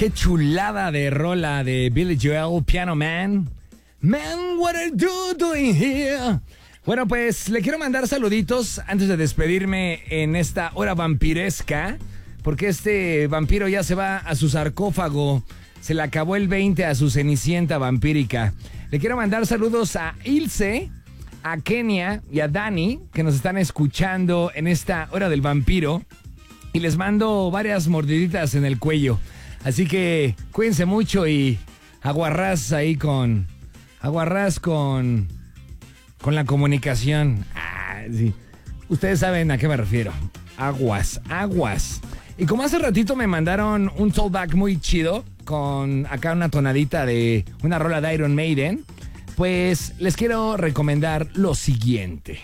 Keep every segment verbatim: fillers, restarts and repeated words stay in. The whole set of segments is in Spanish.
Qué chulada de rola de Billy Joel, Piano Man. Man, what are you doing here? Bueno, pues le quiero mandar saluditos antes de despedirme en esta hora vampiresca, porque este vampiro ya se va a su sarcófago. Se le acabó el veinte a su cenicienta vampírica. Le quiero mandar saludos a Ilse, a Kenia y a Dani, que nos están escuchando en esta hora del vampiro. Y les mando varias mordiditas en el cuello. Así que cuídense mucho y aguarrás ahí con... Aguarrás con... Con la comunicación. Ah, sí. Ustedes saben a qué me refiero. Aguas, aguas. Y como hace ratito me mandaron un tollback muy chido, con acá una tonadita de una rola de Iron Maiden, pues les quiero recomendar lo siguiente.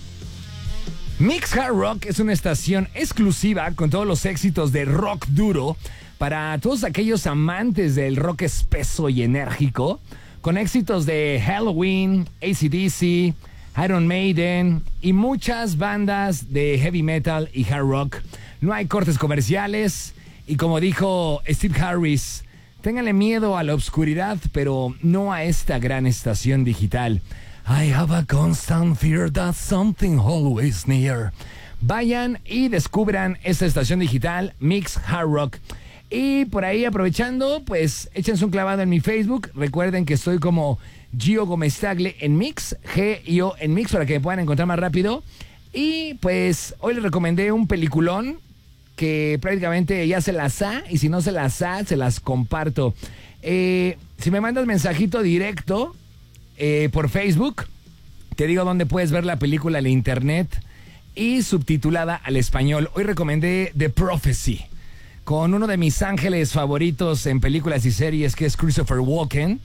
Mix Hard Rock es una estación exclusiva con todos los éxitos de rock duro para todos aquellos amantes del rock espeso y enérgico, con éxitos de Halloween, A C D C, Iron Maiden y muchas bandas de heavy metal y hard rock. No hay cortes comerciales y, como dijo Steve Harris, ténganle miedo a la oscuridad, pero no a esta gran estación digital. I have a constant fear that something always near. Vayan y descubran esta estación digital, Mix Hard Rock. Y por ahí, aprovechando, pues échense un clavado en mi Facebook. Recuerden que estoy como Gio Gómez Tagle en Mix, G I O en Mix, para que me puedan encontrar más rápido. Y pues hoy les recomendé un peliculón que prácticamente ya se las ha, y si no se las ha, se las comparto. Eh, si me mandas mensajito directo eh, por Facebook, te digo dónde puedes ver la película en internet y subtitulada al español. Hoy recomendé The Prophecy, con uno de mis ángeles favoritos en películas y series, que es Christopher Walken,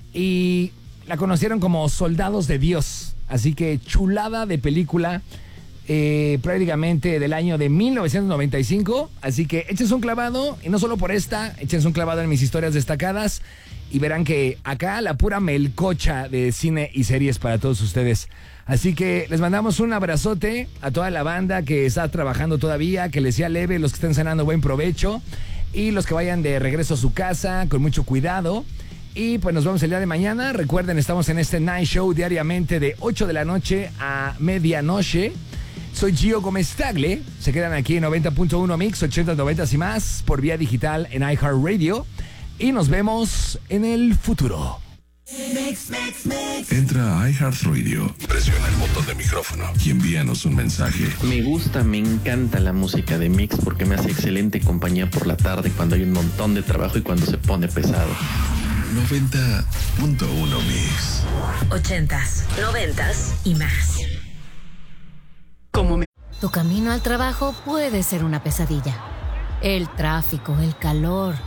y la conocieron como Soldados de Dios. Así que chulada de película, eh, prácticamente del año de mil novecientos noventa y cinco. Así que échense un clavado, y no solo por esta, échense un clavado en mis historias destacadas y verán que acá la pura melcocha de cine y series para todos ustedes. Así que les mandamos un abrazote a toda la banda que está trabajando todavía, que les sea leve, los que estén cenando buen provecho, y los que vayan de regreso a su casa con mucho cuidado. Y pues nos vemos el día de mañana. Recuerden, estamos en este Night Show diariamente de ocho de la noche a medianoche. Soy Gio Gómez Tagle. Se quedan aquí en noventa punto uno Mix, ochenta, noventa y más por vía digital en iHeartRadio. Y nos vemos en el futuro. Mix, mix, mix. Entra a iHeartRadio, presiona el botón de micrófono y envíanos un mensaje. Me gusta, me encanta la música de Mix porque me hace excelente compañía por la tarde cuando hay un montón de trabajo y cuando se pone pesado. noventa punto uno Mix. Ochentas, noventas y más. Como me... Tu camino al trabajo puede ser una pesadilla. El tráfico, el calor,